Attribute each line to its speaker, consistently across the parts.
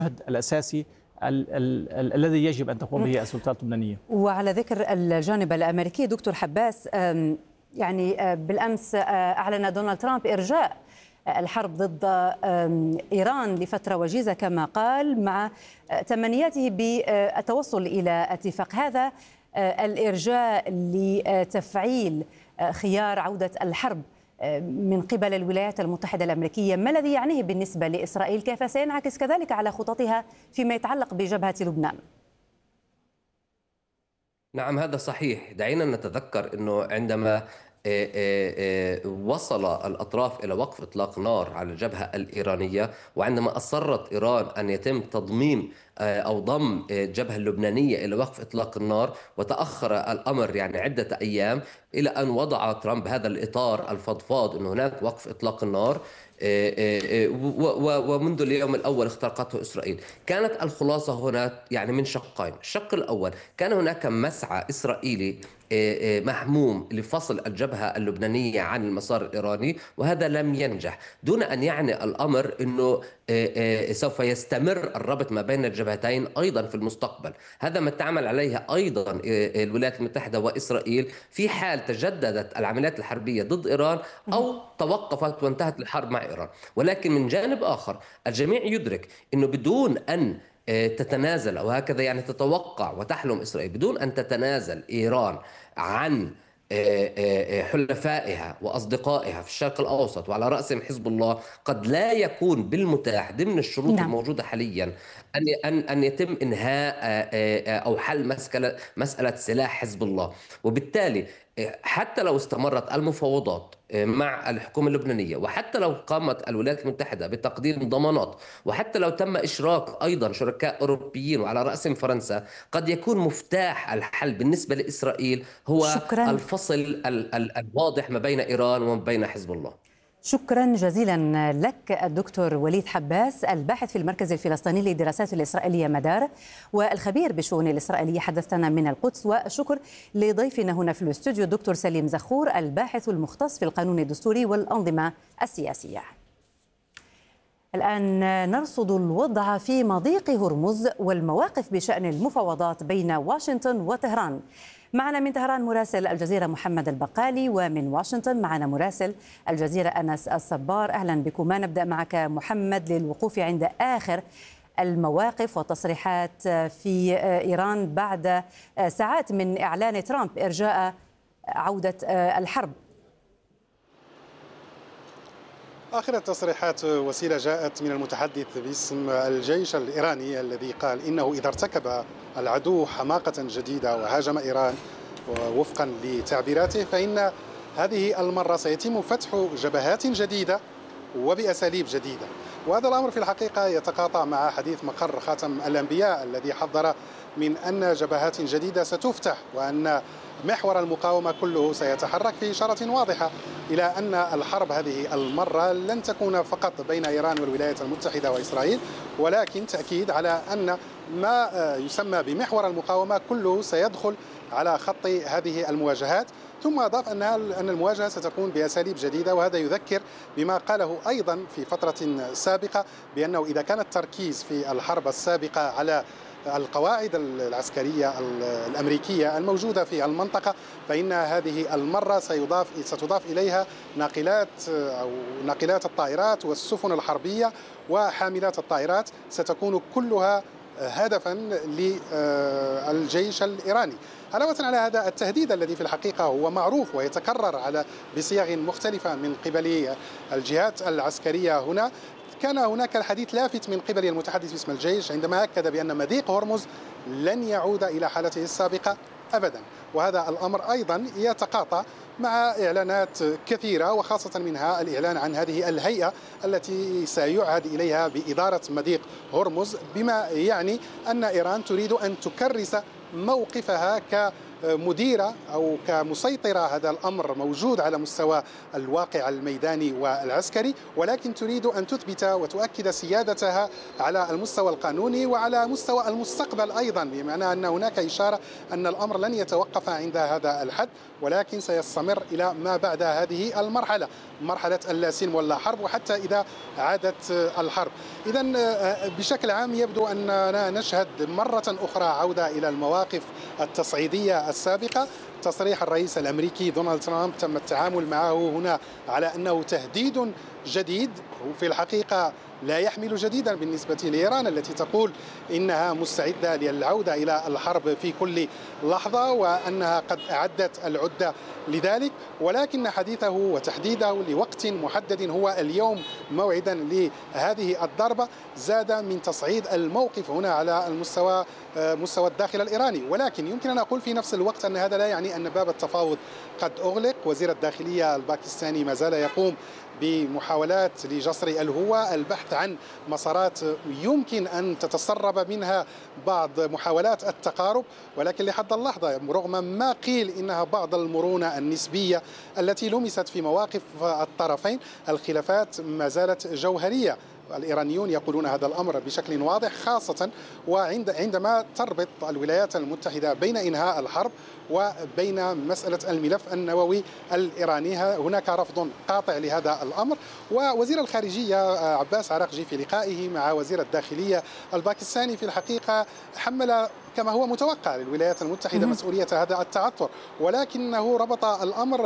Speaker 1: الأساسي الذي يجب أن تقوم به السلطات اللبنانية.
Speaker 2: وعلى ذكر الجانب الأمريكي دكتور حباس، يعني بالأمس أعلن دونالد ترامب إرجاء الحرب ضد إيران لفترة وجيزة كما قال، مع تمنياته بالتوصل إلى اتفاق. هذا الإرجاء لتفعيل خيار عودة الحرب من قبل الولايات المتحدة الأمريكية، ما الذي يعنيه بالنسبة لإسرائيل؟ كيف سينعكس كذلك على خططها فيما يتعلق بجبهة لبنان؟
Speaker 3: نعم، هذا صحيح. دعينا نتذكر أنه عندما وصل الأطراف إلى وقف إطلاق نار على الجبهة الإيرانية، وعندما أصرت إيران أن يتم تضمين أو ضم الجبهة اللبنانية إلى وقف إطلاق النار، وتأخر الأمر يعني عدة أيام إلى أن وضع ترامب هذا الإطار الفضفاض أن هناك وقف إطلاق النار، ومنذ اليوم الأول اخترقته إسرائيل. كانت الخلاصة هنا يعني من شقين. الشق الأول، كان هناك مسعى إسرائيلي محموم لفصل الجبهة اللبنانية عن المسار الإيراني، وهذا لم ينجح، دون أن يعني الأمر أنه سوف يستمر الربط ما بين الجبهتين أيضا في المستقبل. هذا ما تعمل عليه أيضا الولايات المتحدة وإسرائيل في حال تجددت العمليات الحربية ضد إيران أو توقفت وانتهت الحرب مع إيران. ولكن من جانب آخر الجميع يدرك أنه بدون أن تتنازل، أو هكذا يعني تتوقع وتحلم إسرائيل، بدون أن تتنازل إيران عن حلفائها وأصدقائها في الشرق الأوسط وعلى رأسهم حزب الله، قد لا يكون بالمتاح ضمن الشروط الموجودة حاليا أن يتم إنهاء أو حل مسألة سلاح حزب الله. وبالتالي حتى لو استمرت المفاوضات مع الحكومة اللبنانية، وحتى لو قامت الولايات المتحدة بتقديم ضمانات، وحتى لو تم إشراك أيضا شركاء أوروبيين وعلى رأسهم فرنسا، قد يكون مفتاح الحل بالنسبة لإسرائيل هو الفصل الواضح ما بين إيران وما بين حزب الله.
Speaker 2: شكرا جزيلا لك الدكتور وليد حباس، الباحث في المركز الفلسطيني للدراسات الإسرائيلية مدار والخبير بالشؤون الإسرائيلية، حدثنا من القدس. والشكر لضيفنا هنا في الاستوديو الدكتور سليم زخور، الباحث المختص في القانون الدستوري والأنظمة السياسية. الآن نرصد الوضع في مضيق هرمز والمواقف بشأن المفاوضات بين واشنطن وطهران. معنا من طهران مراسل الجزيرة محمد البقالي، ومن واشنطن معنا مراسل الجزيرة أنس الصبار. أهلا بكما. نبدأ معك محمد للوقوف عند آخر المواقف والتصريحات في إيران بعد ساعات من إعلان ترامب إرجاء عودة الحرب.
Speaker 4: آخر التصريحات وسيلة جاءت من المتحدث باسم الجيش الإيراني الذي قال إنه إذا ارتكب العدو حماقة جديدة وهاجم إيران وفقا لتعبيراته، فإن هذه المرة سيتم فتح جبهات جديدة وبأساليب جديدة. وهذا الأمر في الحقيقة يتقاطع مع حديث مقر خاتم الأنبياء الذي حذر من أن جبهات جديدة ستفتح، وأن محور المقاومة كله سيتحرك في إشارة واضحة إلى أن الحرب هذه المرة لن تكون فقط بين إيران والولايات المتحدة وإسرائيل، ولكن تأكيد على أن ما يسمى بمحور المقاومة كله سيدخل على خط هذه المواجهات. ثم أضاف أن المواجهة ستكون بأساليب جديدة، وهذا يذكر بما قاله أيضا في فترة سابقة بأنه إذا كان التركيز في الحرب السابقة على القواعد العسكرية الأمريكية الموجودة في المنطقة، فإن هذه المرة ستضاف إليها ناقلات الطائرات والسفن الحربية وحاملات الطائرات، ستكون كلها هدفا للجيش الإيراني. علاوة على هذا التهديد الذي في الحقيقة هو معروف ويتكرر بصيغ مختلفة من قبل الجهات العسكرية هنا، كان هناك الحديث لافت من قبل المتحدث باسم الجيش عندما أكد بأن مضيق هرمز لن يعود إلى حالته السابقة أبدا. وهذا الأمر أيضا يتقاطع مع إعلانات كثيرة، وخاصة منها الإعلان عن هذه الهيئة التي سيعهد إليها بإدارة مضيق هرمز، بما يعني أن إيران تريد أن تكرس موقفها كمديرة أو كمسيطرة هذا الأمر موجود على مستوى الواقع الميداني والعسكري، ولكن تريد أن تثبت وتؤكد سيادتها على المستوى القانوني وعلى مستوى المستقبل أيضا، بمعنى أن هناك إشارة أن الأمر لن يتوقف عند هذا الحد، ولكن سيستمر إلى ما بعد هذه المرحلة، مرحلة اللا سلم ولا حرب، وحتى إذا عادت الحرب. إذا بشكل عام يبدو أننا نشهد مرة أخرى عودة إلى المواقف التصعيدية السابقة. تصريح الرئيس الأمريكي دونالد ترامب تم التعامل معه هنا على أنه تهديد جديد، وفي الحقيقة لا يحمل جديدا بالنسبة لإيران التي تقول إنها مستعدة للعودة إلى الحرب في كل لحظة وأنها قد أعدت العدة لذلك، ولكن حديثه وتحديده لوقت محدد هو اليوم موعدا لهذه الضربة زاد من تصعيد الموقف هنا على مستوى الداخل الإيراني. ولكن يمكن أن أقول في نفس الوقت أن هذا لا يعني أن باب التفاوض قد أغلق. وزير الداخلية الباكستاني ما زال يقوم بمحاولات لجسر الهوة، البحث عن مسارات يمكن أن تتسرب منها بعض محاولات التقارب، ولكن لحد اللحظة رغم ما قيل إنها بعض المرونة النسبية التي لمست في مواقف الطرفين، الخلافات ما زالت جوهرية. الإيرانيون يقولون هذا الأمر بشكل واضح، خاصة عندما تربط الولايات المتحدة بين إنهاء الحرب وبين مسألة الملف النووي الإيراني. هناك رفض قاطع لهذا الأمر. ووزير الخارجية عباس عراقجي في لقائه مع وزير الداخلية الباكستاني في الحقيقة حمل كما هو متوقع للولايات المتحدة مسؤولية هذا التعثر، ولكنه ربط الأمر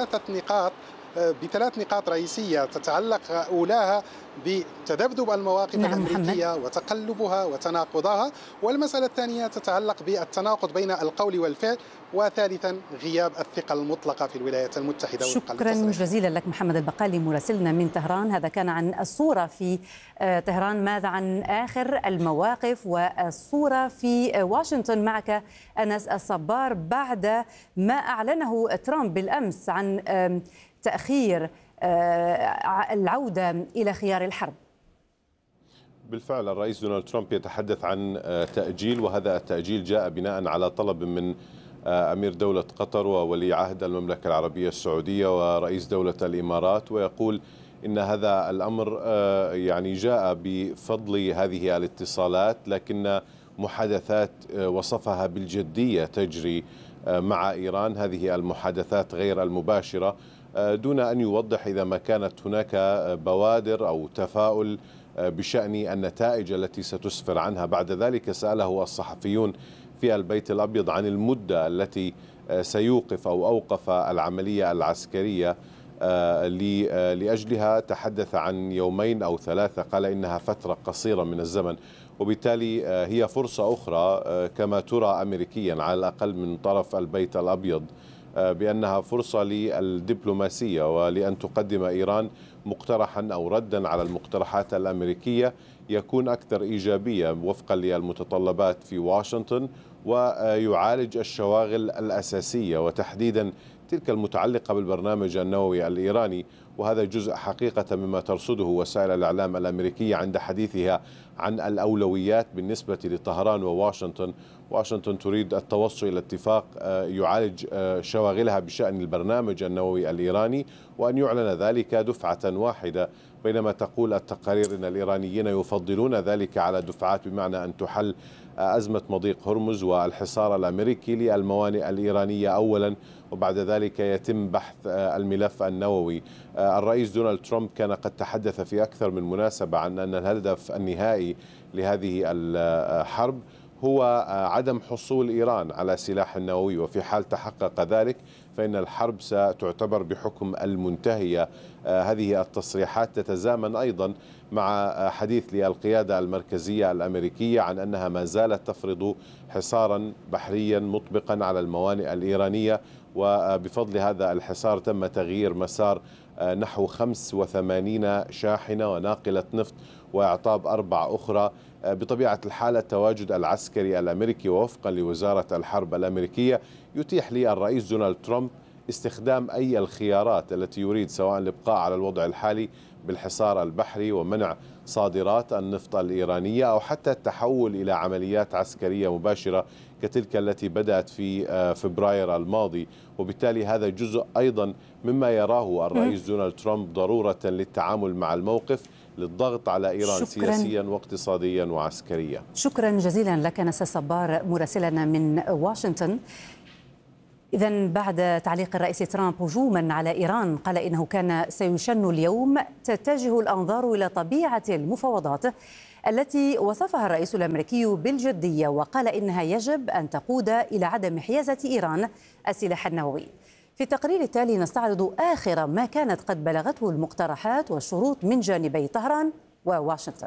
Speaker 4: بثلاث نقاط رئيسية تتعلق أولاها بتذبذب المواقف الأمريكية وتقلبها وتناقضها، والمسألة الثانية تتعلق بالتناقض بين القول والفعل، وثالثا غياب الثقة المطلقة في الولايات المتحدة.
Speaker 2: شكرا جزيلا لك محمد البقالي مراسلنا من طهران. هذا كان عن الصورة في طهران. ماذا عن آخر المواقف والصورة في واشنطن؟ معك أنس الصبار بعد ما أعلنه ترامب بالأمس عن تأخير العودة إلى خيار الحرب.
Speaker 5: بالفعل الرئيس دونالد ترامب يتحدث عن تأجيل، وهذا التأجيل جاء بناء على طلب من أمير دولة قطر وولي عهد المملكة العربية السعودية ورئيس دولة الإمارات، ويقول إن هذا الأمر يعني جاء بفضل هذه الاتصالات، لكن محادثات وصفها بالجدية تجري مع إيران، هذه المحادثات غير المباشرة، دون أن يوضح إذا ما كانت هناك بوادر أو تفاؤل بشأن النتائج التي ستسفر عنها. بعد ذلك سأله الصحفيون في البيت الأبيض عن المدة التي سيوقف أو أوقف العملية العسكرية لأجلها. تحدث عن يومين أو ثلاثة، قال إنها فترة قصيرة من الزمن، وبالتالي هي فرصة أخرى كما ترى أمريكيا على الأقل من طرف البيت الأبيض بأنها فرصة للدبلوماسية ولأن تقدم إيران مقترحا أو ردا على المقترحات الأمريكية يكون أكثر إيجابية وفقا للمتطلبات في واشنطن، ويعالج الشواغل الأساسية وتحديدا تلك المتعلقة بالبرنامج النووي الإيراني. وهذا جزء حقيقة مما ترصده وسائل الإعلام الأمريكية عند حديثها عن الأولويات بالنسبة لطهران وواشنطن. واشنطن تريد التوصل إلى اتفاق يعالج شواغلها بشأن البرنامج النووي الإيراني، وأن يعلن ذلك دفعة واحدة، بينما تقول التقارير أن الإيرانيين يفضلون ذلك على دفعات، بمعنى أن تحل أزمة مضيق هرمز والحصار الأمريكي للموانئ الإيرانية أولا، وبعد ذلك يتم بحث الملف النووي. الرئيس دونالد ترامب كان قد تحدث في أكثر من مناسبة عن أن الهدف النهائي لهذه الحرب هو عدم حصول إيران على سلاح نووي، وفي حال تحقق ذلك فإن الحرب ستعتبر بحكم المنتهية. هذه التصريحات تتزامن أيضا مع حديث للقيادة المركزية الأمريكية عن أنها ما زالت تفرض حصارا بحريا مطبقا على الموانئ الإيرانية، وبفضل هذا الحصار تم تغيير مسار نحو 85 شاحنة وناقلة نفط وإعطاب 4 أخرى. بطبيعة الحال التواجد العسكري الأمريكي ووفقا لوزارة الحرب الأمريكية يتيح للرئيس دونالد ترامب استخدام أي الخيارات التي يريد، سواء الإبقاء على الوضع الحالي بالحصار البحري ومنع صادرات النفط الإيرانية أو حتى التحول إلى عمليات عسكرية مباشرة كتلك التي بدأت في فبراير الماضي. وبالتالي هذا جزء أيضا مما يراه الرئيس دونالد ترامب ضرورة للتعامل مع الموقف للضغط على إيران سياسيا واقتصاديا وعسكريا.
Speaker 2: شكرا جزيلا لك نسى صبار مراسلنا من واشنطن. إذا بعد تعليق الرئيس ترامب هجوما على إيران قال إنه كان سيشن اليوم، تتجه الأنظار إلى طبيعة المفاوضات التي وصفها الرئيس الأمريكي بالجدية، وقال إنها يجب أن تقود إلى عدم حيازة إيران السلاح النووي. في التقرير التالي نستعرض آخر ما كانت قد بلغته المقترحات والشروط من جانبي طهران وواشنطن.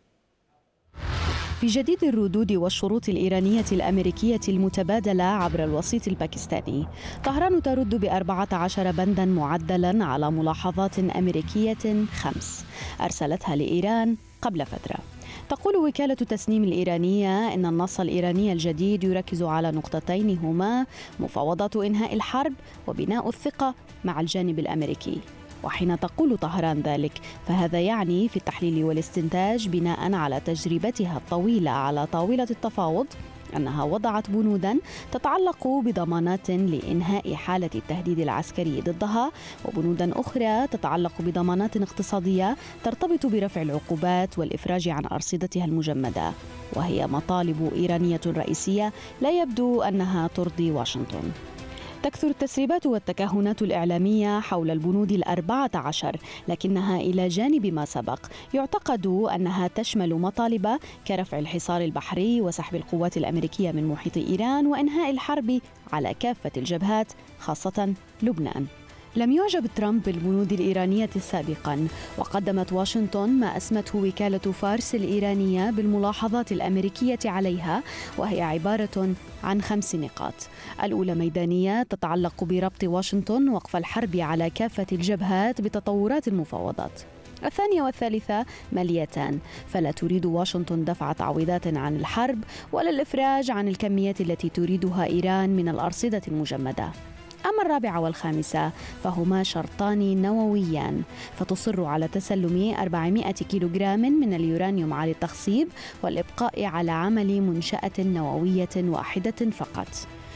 Speaker 6: في جديد الردود والشروط الإيرانية الأمريكية المتبادلة عبر الوسيط الباكستاني، طهران ترد ب14 بندا معدلا على ملاحظات أمريكية 5 أرسلتها لإيران قبل فترة. تقول وكالة تسنيم الإيرانية إن النص الإيراني الجديد يركز على نقطتين هما مفاوضات إنهاء الحرب وبناء الثقة مع الجانب الأمريكي. وحين تقول طهران ذلك فهذا يعني في التحليل والاستنتاج بناء على تجربتها الطويلة على طاولة التفاوض أنها وضعت بنودا تتعلق بضمانات لإنهاء حالة التهديد العسكري ضدها، وبنودا أخرى تتعلق بضمانات اقتصادية ترتبط برفع العقوبات والإفراج عن أرصدتها المجمدة، وهي مطالب إيرانية رئيسية لا يبدو أنها ترضي واشنطن. تكثر التسريبات والتكهنات الإعلامية حول البنود 14، لكنها إلى جانب ما سبق يعتقد أنها تشمل مطالب كرفع الحصار البحري وسحب القوات الأمريكية من محيط إيران وإنهاء الحرب على كافة الجبهات خاصة لبنان. لم يعجب ترامب بالبنود الإيرانية سابقا، وقدمت واشنطن ما أسمته وكالة فارس الإيرانية بالملاحظات الأمريكية عليها، وهي عبارة عن 5 نقاط. الأولى ميدانية تتعلق بربط واشنطن وقف الحرب على كافة الجبهات بتطورات المفاوضات. الثانية والثالثة ماليتان، فلا تريد واشنطن دفع تعويضات عن الحرب ولا الإفراج عن الكميات التي تريدها إيران من الأرصدة المجمدة. أما الرابعة والخامسة فهما شرطان نوويان، فتصر على تسلم 400 كيلوغرام من اليورانيوم على التخصيب والإبقاء على عمل منشأة نووية واحدة فقط.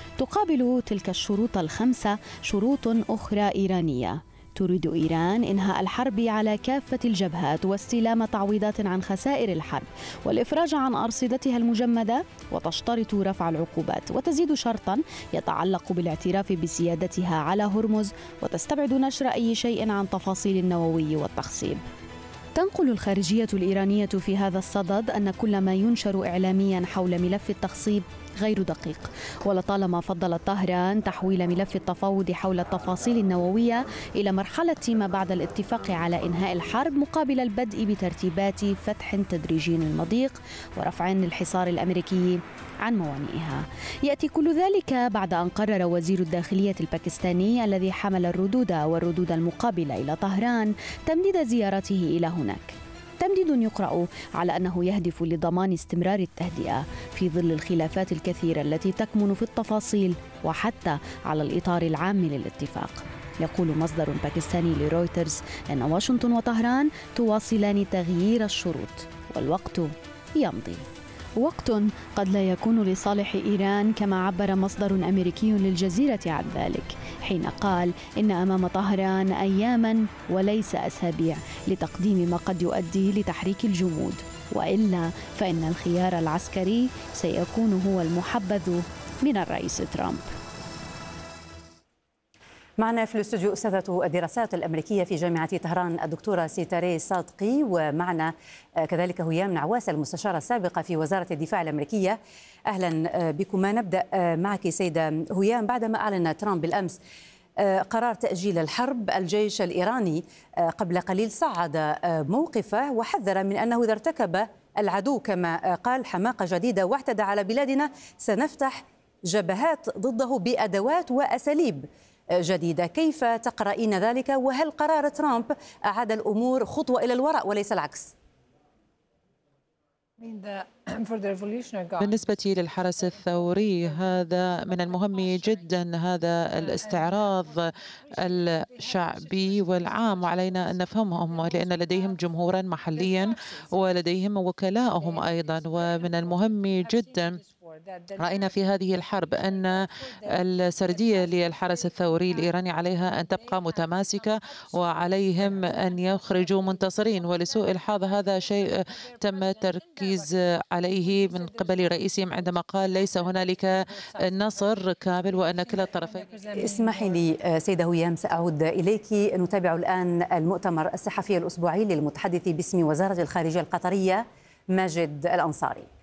Speaker 6: تقابل تلك الشروط ال5 شروط أخرى إيرانية. تريد إيران إنهاء الحرب على كافة الجبهات واستلام تعويضات عن خسائر الحرب والإفراج عن أرصدتها المجمدة، وتشترط رفع العقوبات، وتزيد شرطا يتعلق بالاعتراف بسيادتها على هرمز، وتستبعد نشر أي شيء عن تفاصيل النووي والتخصيب. تنقل الخارجية الإيرانية في هذا الصدد أن كل ما ينشر إعلاميا حول ملف التخصيب غير دقيق، ولطالما فضل طهران تحويل ملف التفاوض حول التفاصيل النووية إلى مرحلة ما بعد الاتفاق على إنهاء الحرب مقابل البدء بترتيبات فتح تدريجي المضيق ورفع الحصار الأمريكي عن موانئها. يأتي كل ذلك بعد أن قرر وزير الداخلية الباكستاني الذي حمل الردود المقابلة إلى طهران تمديد زيارته إلى هناك. تمديد يقرأ على أنه يهدف لضمان استمرار التهدئة في ظل الخلافات الكثيرة التي تكمن في التفاصيل وحتى على الإطار العام للاتفاق. يقول مصدر باكستاني لرويترز أن واشنطن وطهران تواصلان تغيير الشروط، والوقت يمضي. وقت قد لا يكون لصالح إيران كما عبر مصدر أمريكي للجزيرة عن ذلك حين قال إن أمام طهران أياما وليس أسابيع لتقديم ما قد يؤدي لتحريك الجمود، وإلا فإن الخيار العسكري سيكون هو المحبذ من الرئيس ترامب.
Speaker 2: معنا في الاستوديو أستاذة الدراسات الأمريكية في جامعة طهران الدكتورة سيتاري صادقي، ومعنا كذلك هيام نعواس المستشارة السابقة في وزارة الدفاع الأمريكية. أهلا بكما. نبدأ معك سيدة هيام. بعدما أعلن ترامب بالأمس قرار تأجيل الحرب، الجيش الإيراني قبل قليل صعد موقفه وحذر من أنه إذا ارتكب العدو كما قال حماقة جديدة واعتدى على بلادنا سنفتح جبهات ضده بأدوات وأساليب جديدة. كيف تقرأين ذلك؟ وهل قرار ترامب أعاد الأمور خطوة إلى الوراء وليس العكس؟
Speaker 7: بالنسبة للحرس الثوري هذا من المهم جدا هذا الاستعراض الشعبي والعام، وعلينا أن نفهمهم لأن لديهم جمهورا محليا ولديهم وكلاءهم أيضا. ومن المهم جدا رأينا في هذه الحرب أن السردية للحرس الثوري الإيراني عليها أن تبقى متماسكة وعليهم أن يخرجوا منتصرين، ولسوء الحظ هذا شيء تم التركيز عليه من قبل رئيسهم عندما قال ليس هنالك نصر كامل وأن كلا الطرفين.
Speaker 2: اسمحي لي سيدة هيام سأعود إليك. نتابع الآن المؤتمر الصحفي الأسبوعي للمتحدث باسم وزارة الخارجية القطرية ماجد الأنصاري.